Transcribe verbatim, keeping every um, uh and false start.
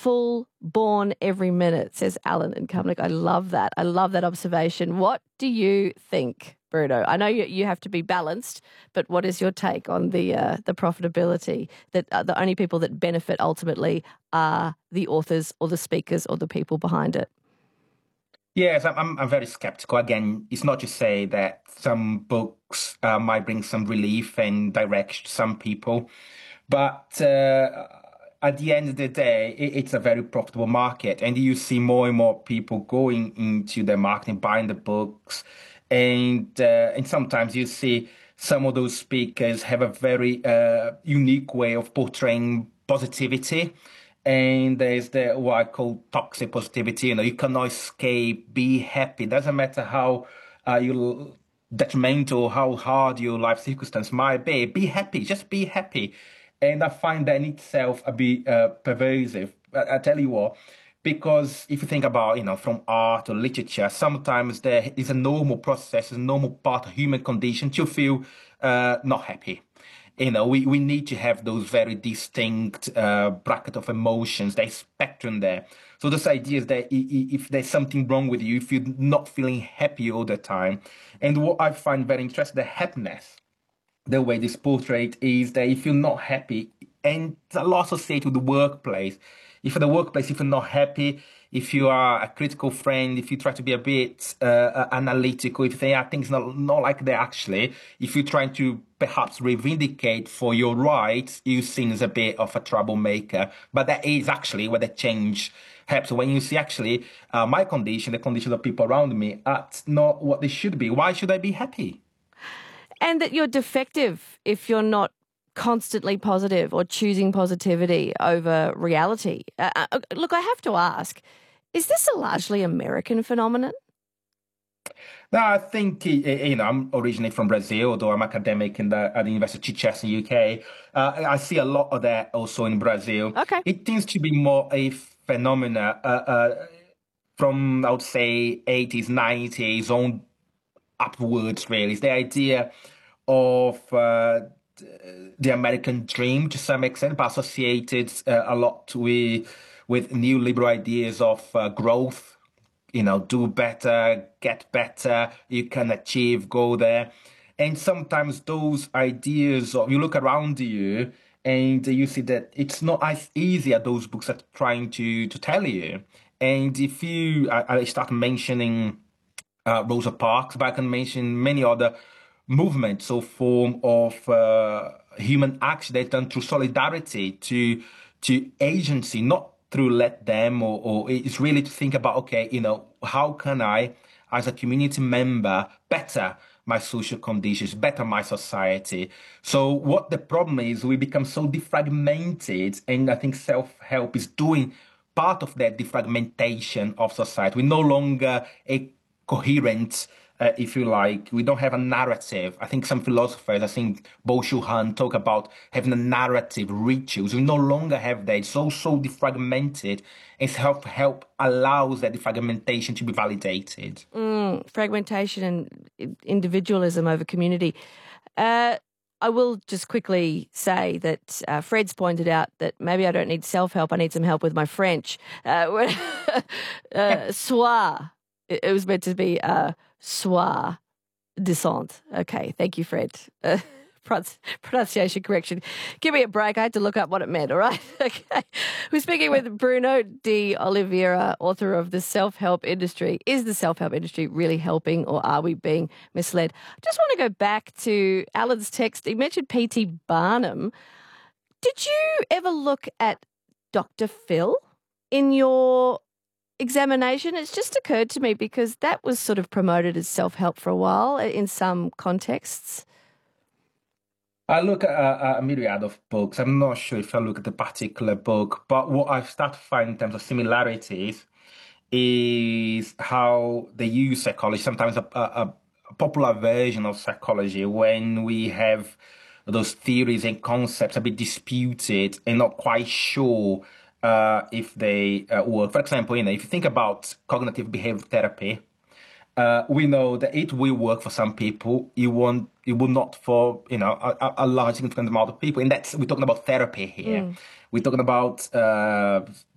full born every minute, says Alan in Cumnock. I love that. I love that observation. What do you think, Bruno? I know you, you have to be balanced, but what is your take on the uh, the profitability, that uh, the only people that benefit ultimately are the authors or the speakers or the people behind it? Yes, I'm, I'm very skeptical. Again, it's not to say that some books uh, might bring some relief and direction to some people, but uh, at the end of the day, it, it's a very profitable market, and you see more and more people going into the marketing, buying the books, and uh, and sometimes you see some of those speakers have a very uh, unique way of portraying positivity. And there's the what I call toxic positivity. You know, you cannot escape. Be happy. Doesn't matter how uh, you detrimental, how hard your life circumstance might be. Be happy. Just be happy. And I find that in itself a bit uh, pervasive. I, I tell you what, because if you think about, you know, from art or literature, sometimes there is a normal process, a normal part of human condition to feel uh, not happy. You know, we, we need to have those very distinct uh, bracket of emotions, there's spectrum there. So this idea is that if there's something wrong with you, if you're not feeling happy all the time, and what I find very interesting, the happiness, the way this portrait is that if you're not happy, and a lot associated with the workplace, if in the workplace, if you're not happy, if you are a critical friend, if you try to be a bit uh, analytical, if you think, I think it's not, not like that actually, if you're trying to perhaps reivindicate for your rights, you're seen as a bit of a troublemaker. But that is actually where the change happens. When you see actually uh, my condition, the condition of people around me, that's not what they should be. Why should I be happy? And that you're defective if you're not constantly positive or choosing positivity over reality. Uh, uh, look, I have to ask, is this a largely American phenomenon? No, I think, you know, I'm originally from Brazil, although I'm academic in the, at the University of Chichester in the U K. Uh, I see a lot of that also in Brazil. Okay. It tends to be more a phenomena uh, uh, from, I would say, eighties, nineties on upwards, really. It's the idea of uh, the American dream to some extent, but associated uh, a lot with, with neoliberal ideas of uh, growth. You know, do better, get better, you can achieve, go there. And sometimes those ideas of, you look around you and you see that it's not as easy as those books are trying to, to tell you. And if you, I, I start mentioning uh, Rosa Parks, but I can mention many other movements or form of uh, human action that's done through solidarity to, to agency, not through let them, or, or it's really to think about, okay, you know, how can I, as a community member, better my social conditions, better my society? So what the problem is, we become so defragmented, and I think self-help is doing part of that defragmentation of society. We're no longer a coherent, Uh, if you like, we don't have a narrative. I think some philosophers, I think Bo-Shu Han, talk about having a narrative, rituals. We no longer have that. It's all so defragmented. And self-help allows that defragmentation to be validated. Mm, fragmentation and individualism over community. Uh, I will just quickly say that uh, Fred's pointed out that maybe I don't need self-help, I need some help with my French. Uh, uh, soir. It, it was meant to be... Uh, Soir disant. Okay, thank you, Fred. Uh, pronunciation correction. Give me a break. I had to look up what it meant, all right? Okay. We're speaking with Bruno de Oliveira, author of The Self-Help Industry. Is the self-help industry really helping, or are we being misled? I just want to go back to Alan's text. He mentioned P T Barnum. Did you ever look at Doctor Phil in your examination? It's just occurred to me because that was sort of promoted as self-help for a while in some contexts. I look at a, a myriad of books. I'm not sure if I look at a particular book, but what I've started to find in terms of similarities is how they use psychology, sometimes a, a, a popular version of psychology, when we have those theories and concepts a bit disputed and not quite sure Uh, if they uh, work. For example, you know, if you think about cognitive behavior therapy, uh, we know that it will work for some people. It won't. It will not for, you know, a, a large significant amount of people. And that's, we're talking about therapy here. Mm. We're talking about uh,